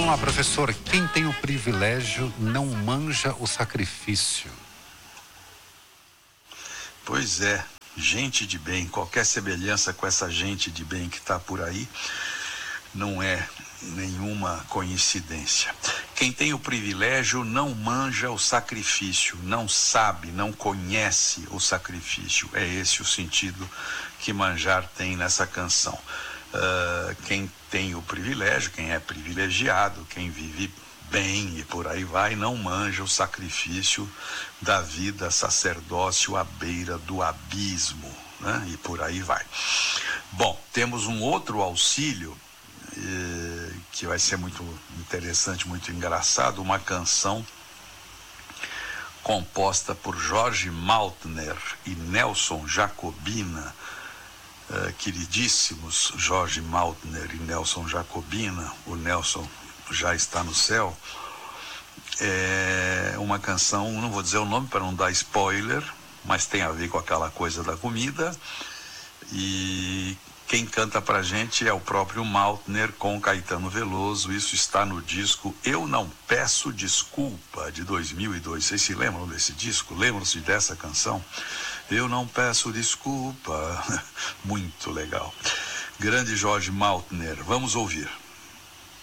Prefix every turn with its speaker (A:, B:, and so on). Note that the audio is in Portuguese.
A: Vamos lá, professor. Quem tem o privilégio não manja o sacrifício.
B: Pois é, gente de bem, qualquer semelhança com essa gente de bem que está por aí não é nenhuma coincidência. Quem tem o privilégio não manja o sacrifício, não sabe, não conhece o sacrifício. É esse o sentido que Manjar tem nessa canção. Quem tem o privilégio, quem é privilegiado, quem vive bem e por aí vai, não manja o sacrifício da vida sacerdócio à beira do abismo, né? E por aí vai. Bom, temos um outro auxílio que vai ser muito interessante, muito engraçado, uma canção composta por Jorge Maltner e Nelson Jacobina, queridíssimos Jorge Maltner e Nelson Jacobina. O Nelson já está no céu. É uma canção, não vou dizer o nome para não dar spoiler, mas tem a ver com aquela coisa da comida, e quem canta pra gente é o próprio Maltner com Caetano Veloso. Isso está no disco Eu Não Peço Desculpa, de 2002. Vocês se lembram desse disco? Lembram-se dessa canção? Eu não peço desculpa. Muito legal. Grande Jorge Maltner. Vamos ouvir.